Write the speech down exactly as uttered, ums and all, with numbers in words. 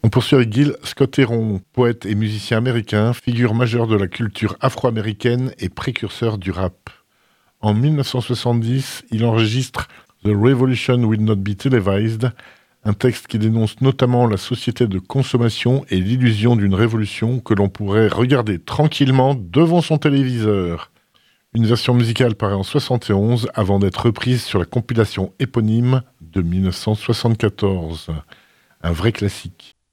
On poursuit avec Gil Scott-Heron, poète et musicien américain, figure majeure de la culture afro-américaine et précurseur du rap. En dix-neuf cent soixante-dix, il enregistre The Revolution Will Not Be Televised, un texte qui dénonce notamment la société de consommation et l'illusion d'une révolution que l'on pourrait regarder tranquillement devant son téléviseur. Une version musicale paraît en soixante et onze avant d'être reprise sur la compilation éponyme de dix-neuf cent soixante-quatorze. Un vrai classique.